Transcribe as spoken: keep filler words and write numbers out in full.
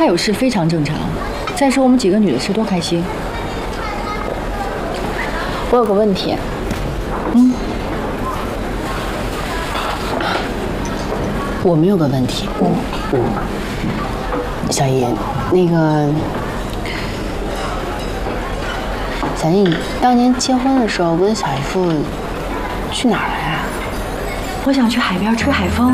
他有事非常正常。再说我们几个女的吃多开心。 我有个问题。 嗯。 我们有个问题。嗯嗯。小姨，那个。 小姨，你当年结婚的时候跟小姨夫去哪儿了呀？ 我想去海边吹海风。